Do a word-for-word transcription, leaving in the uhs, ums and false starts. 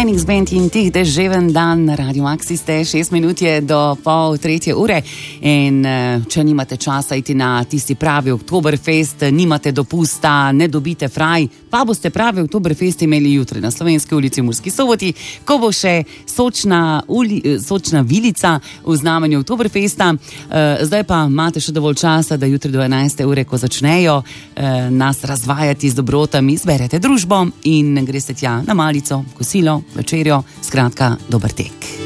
Phoenix Band in tih deževen dan na Radio Maxi ste, šest minut je do pol tretje ure in če nimate časa iti na tisti pravi Oktoberfest, nimate dopusta, ne dobite fraj, pa boste pravi Oktoberfest imeli jutri na Slovenski ulici v Murski Soboti, ko bo še sočna, uli, sočna vilica v znamenju Oktoberfesta. Zdaj pa imate še dovolj časa, da jutri do enajste ure, ko začnejo nas razvajati z dobrotami, zberete družbo in greste tja na malico, kosilo, večerjo, skratka, dober tek.